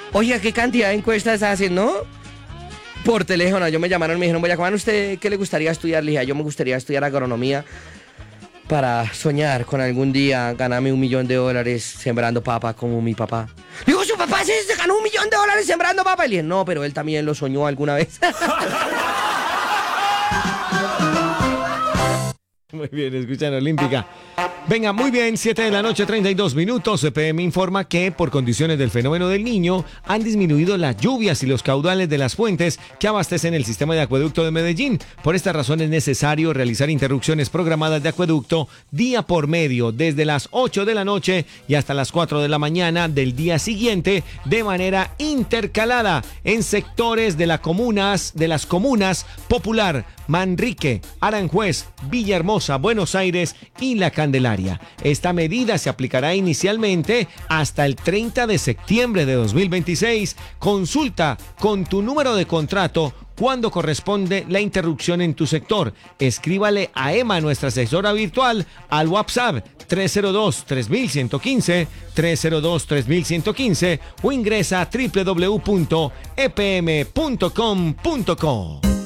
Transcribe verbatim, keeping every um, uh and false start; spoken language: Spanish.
Oiga, ¿qué cantidad de encuestas hacen, no? Por teléfono, yo me llamaron y me dijeron, voy a comer, ¿usted qué le gustaría estudiar? Le dije, yo me gustaría estudiar agronomía para soñar con algún día ganarme un millón de dólares sembrando papa como mi papá. Digo, ¿su papá se ganó un millón de dólares sembrando papa? Y le dije, no, pero él también lo soñó alguna vez. Muy bien, escuchan Olímpica. Venga, muy bien, siete de la noche, treinta y dos minutos. C P M informa que por condiciones del fenómeno del Niño han disminuido las lluvias y los caudales de las fuentes que abastecen el sistema de acueducto de Medellín. Por esta razón es necesario realizar interrupciones programadas de acueducto día por medio, desde las ocho de la noche y hasta las cuatro de la mañana del día siguiente, de manera intercalada en sectores de, la comunas, de las comunas Popular, Manrique, Aranjuez, Villahermosa, Buenos Aires y La Candelaria. Esta medida se aplicará inicialmente hasta el treinta de septiembre de dos mil veintiséis. Consulta con tu número de contrato cuándo corresponde la interrupción en tu sector. Escríbale a Emma, nuestra asesora virtual, al WhatsApp tres cero dos, tres uno uno cinco, tres cero dos, tres uno uno cinco o ingresa a doble u doble u doble u punto e p m punto com punto co.